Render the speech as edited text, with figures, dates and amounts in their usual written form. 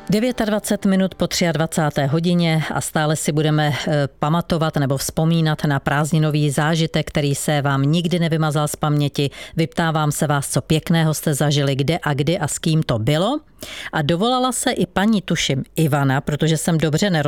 29 minut po 23. hodině a stále si budeme pamatovat nebo vzpomínat na prázdninový zážitek, který se vám nikdy nevymazal z paměti. Vyptávám se vás, co pěkného jste zažili, kde a kdy a s kým to bylo. A dovolala se i paní, tuším, Ivana, protože jsem dobře